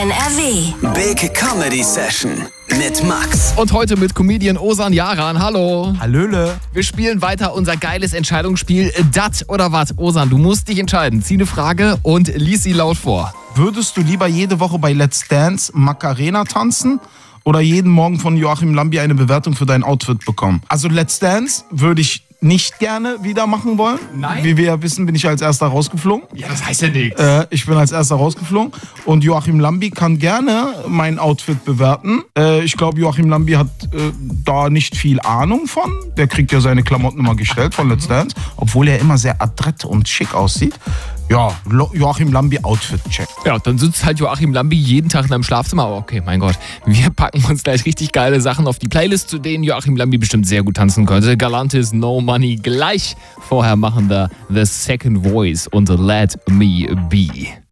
NRW. Big Comedy Session mit Max. Und heute mit Comedian Ozan Yaran. Hallo. Hallöle. Wir spielen weiter unser geiles Entscheidungsspiel Dat oder wat. Ozan, du musst dich entscheiden. Zieh eine Frage und lies sie laut vor. Würdest du lieber jede Woche bei Let's Dance Macarena tanzen oder jeden Morgen von Joachim Lambi eine Bewertung für dein Outfit bekommen? Also Let's Dance würde ich nicht gerne wieder machen wollen. Nein? Wie wir ja wissen, bin ich als erster rausgeflogen. Ja, das heißt ja nichts. Ich bin als erster rausgeflogen. Und Joachim Lambi kann gerne mein Outfit bewerten. Ich glaube, Joachim Lambi hat da nicht viel Ahnung von. Der kriegt ja seine Klamotten immer gestellt von Let's Dance. Obwohl er immer sehr adrett und schick aussieht. Ja, Joachim Lambi Outfit-Check. Ja, dann sitzt halt Joachim Lambi jeden Tag in einem Schlafzimmer. Aber okay, mein Gott. Wir packen uns gleich richtig geile Sachen auf die Playlist, zu denen Joachim Lambi bestimmt sehr gut tanzen könnte. Galantis No Money gleich. Vorher machen wir The Second Voice und Let Me Be.